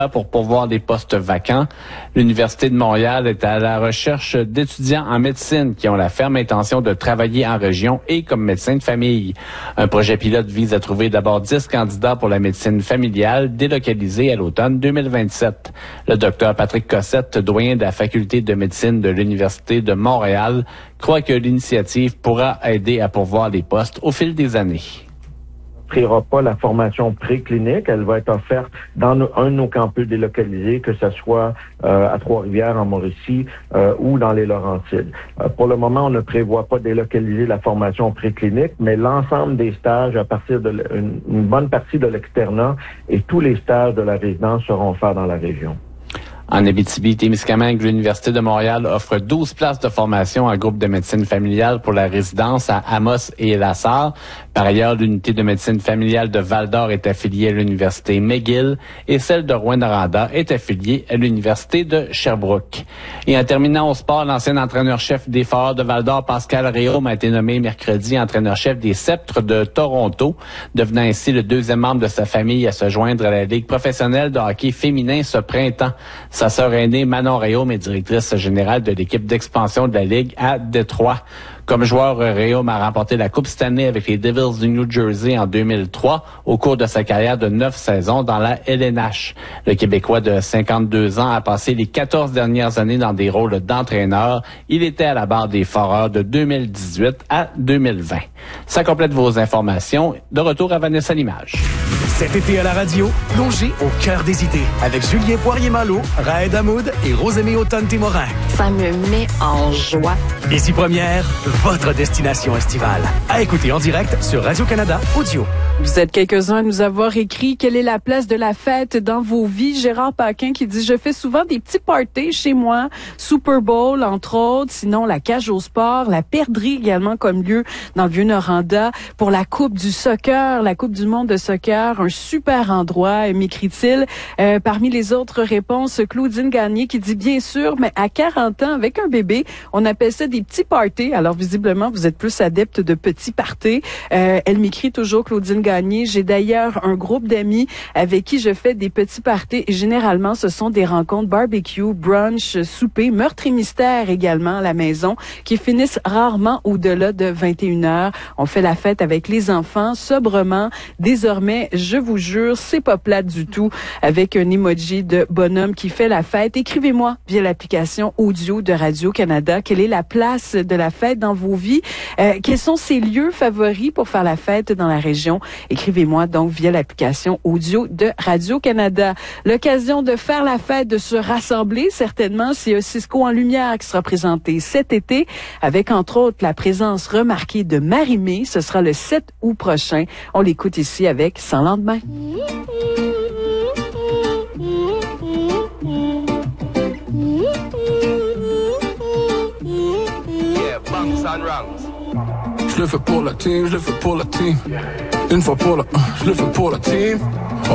pour pourvoir des postes vacants. L'Université de Montréal est à la recherche d'étudiants en médecine qui ont la ferme intention de travailler en région et comme médecin de famille. Un projet pilote vise à trouver d'abord 10 candidats pour la médecine familiale délocalisés à l'automne 2027. Le docteur Patrick Cossette, doyen de la faculté de médecine de l'Université de Montréal, croit que l'initiative pourra aider à pourvoir des postes au fil des années. On n'offrira pas la formation préclinique, elle va être offerte dans un de nos campus délocalisés, que ce soit à Trois-Rivières, en Mauricie ou dans les Laurentides. Pour le moment, on ne prévoit pas délocaliser la formation préclinique, mais l'ensemble des stages à partir de une bonne partie de l'externat et tous les stages de la résidence seront faits dans la région. En Abitibi-Témiscamingue, l'Université de Montréal offre 12 places de formation en groupe de médecine familiale pour la résidence à Amos et La Sarre. Par ailleurs, l'unité de médecine familiale de Val-d'Or est affiliée à l'Université McGill et celle de Rouyn-Noranda est affiliée à l'Université de Sherbrooke. Et en terminant au sport, l'ancien entraîneur-chef des Foreurs de Val-d'Or, Pascal Réaume, a été nommé mercredi entraîneur-chef des Sceptres de Toronto, devenant ainsi le deuxième membre de sa famille à se joindre à la Ligue professionnelle de hockey féminin ce printemps. Sa sœur aînée, Manon Réaume, est directrice générale de l'équipe d'expansion de la Ligue à Détroit. Comme joueur, Réaume a remporté la Coupe Stanley avec les Devils du New Jersey en 2003 au cours de sa carrière de 9 saisons dans la LNH. Le Québécois de 52 ans a passé les 14 dernières années dans des rôles d'entraîneur. Il était à la barre des Foreurs de 2018 à 2020. Ça complète vos informations. De retour à Vanessa Limage. Cet été à la radio, plongez au cœur des idées avec Julien Poirier-Malo, Raed Hamoud et Rosemée Automne-Témorin. Ça me met en joie. Ici Première, votre destination estivale. À écouter en direct sur Radio-Canada Audio. Vous êtes quelques-uns à nous avoir écrit quelle est la place de la fête dans vos vies. Gérard Paquin qui dit « Je fais souvent des petits parties chez moi. Super Bowl, entre autres. Sinon, la cage au sport, la perdrix également comme lieu dans le Vieux-Noranda. Pour la Coupe du soccer, la Coupe du monde de soccer, un super endroit, m'écrit-il. Parmi les autres réponses, Claudine Gagné qui dit « Bien sûr, mais à 40 ans, avec un bébé, on appelle ça des petits parties. » Alors, visiblement, vous êtes plus adepte de petits parties. Elle m'écrit toujours, Claudine Gagné. J'ai d'ailleurs un groupe d'amis avec qui je fais des petits parties. Et généralement, ce sont des rencontres barbecue, brunch, souper, meurtre et mystère également à la maison qui finissent rarement au-delà de 21h. On fait la fête avec les enfants, sobrement. Désormais, je vous jure, c'est pas plate du tout avec un emoji de bonhomme qui fait la fête. Écrivez-moi via l'application audio de Radio-Canada. Quelle est la place de la fête dans vos vies? Quels sont ces lieux favoris pour faire la fête dans la région? Écrivez-moi donc via l'application audio de Radio-Canada. L'occasion de faire la fête, de se rassembler, certainement, c'est un Cisco en lumière qui sera présenté cet été, avec entre autres la présence remarquée de Marie-Mé. Ce sera le 7 août prochain. On l'écoute ici avec Sans lendemain. Je le fais pour la team, je le fais pour la team. Une fois pour la, je le fais pour la team.